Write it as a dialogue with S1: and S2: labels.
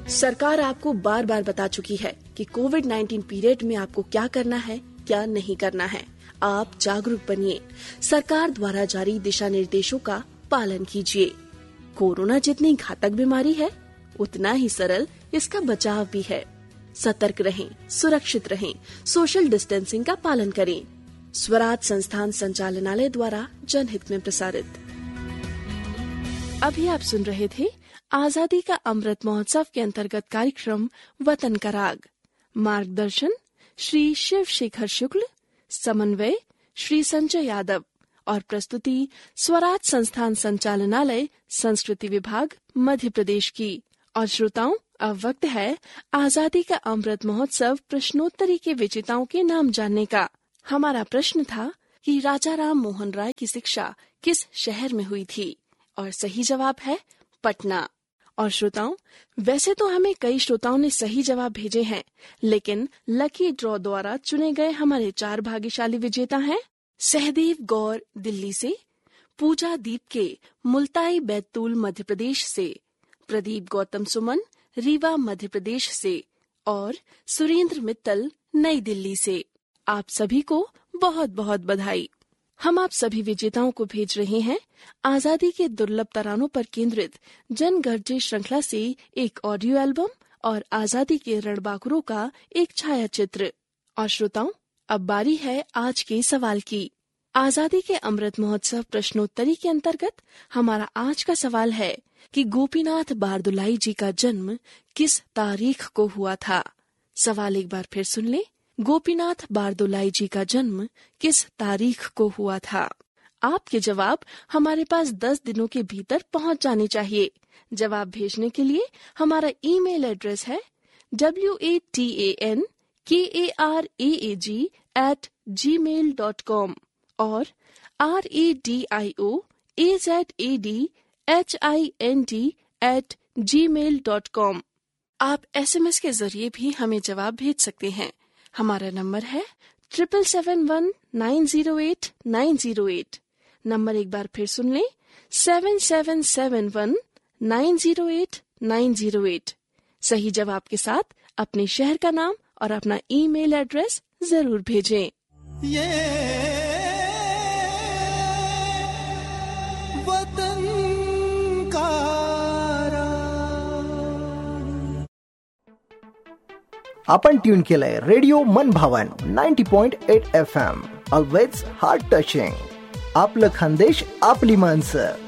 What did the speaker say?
S1: सरकार आपको बार बार बता चुकी है कि कोविड-19 पीरियड में आपको क्या करना है, क्या नहीं करना है। आप जागरूक बनिए, सरकार द्वारा जारी दिशा निर्देशों का पालन कीजिए। कोरोना जितनी घातक बीमारी है, उतना ही सरल इसका बचाव भी है। सतर्क रहें, सुरक्षित रहें, सोशल डिस्टेंसिंग का पालन करें। स्वराज संस्थान संचालनालय द्वारा जनहित में प्रसारित। अभी आप सुन रहे थे आजादी का अमृत महोत्सव के अंतर्गत कार्यक्रम वतन का राग। मार्गदर्शन श्री शिव शेखर शुक्ल, समन्वय श्री संजय यादव और प्रस्तुति स्वराज संस्थान संचालनालय संस्कृति विभाग मध्य प्रदेश की। और श्रोताओं, अब वक्त है आजादी का अमृत महोत्सव प्रश्नोत्तरी के विजेताओं के नाम जानने का। हमारा प्रश्न था कि राजा राम मोहन राय की शिक्षा किस शहर में हुई थी, और सही जवाब है पटना। और श्रोताओं, वैसे तो हमें कई श्रोताओं ने सही जवाब भेजे हैं, लेकिन लकी ड्रॉ द्वारा चुने गए हमारे 4 भाग्यशाली विजेता हैं सहदेव गौर दिल्ली से, पूजा दीप के मुल्ताई बैतूल मध्य प्रदेश से, प्रदीप गौतम सुमन रीवा मध्य प्रदेश से और सुरेंद्र मित्तल नई दिल्ली से। आप सभी को बहुत बहुत बधाई। हम आप सभी विजेताओं को भेज रहे हैं आजादी के दुर्लभ तरानों पर केंद्रित जन गर्जे श्रृंखला से एक ऑडियो एल्बम और आजादी के रणबांकुरों का एक छायाचित्र। और श्रोताओं, अब बारी है आज के सवाल की। आजादी के अमृत महोत्सव प्रश्नोत्तरी के अंतर्गत हमारा आज का सवाल है कि गोपीनाथ बारदुलाई जी का जन्म किस तारीख को हुआ था। सवाल एक बार फिर सुन ले। गोपीनाथ बारदुलाई जी का जन्म किस तारीख को हुआ था। आपके जवाब हमारे पास 10 दिनों के भीतर पहुंच जाने चाहिए। जवाब भेजने के लिए हमारा ईमेल एड्रेस है watankaraag@gmail.com और radioazadhind@gmail.com। आप SMS के जरिए भी हमें जवाब भेज सकते हैं। हमारा नंबर है 7771908908। नंबर एक बार फिर सुन लें, 7771908908। सही जवाब के साथ अपने शहर का नाम और अपना ईमेल एड्रेस जरूर भेजें।
S2: ये वतन का
S3: आपण ट्यून केलंय रेडिओ मनभावन 90.8 FM. Always heart touching. आपलं खानदेश, आपली माणसं.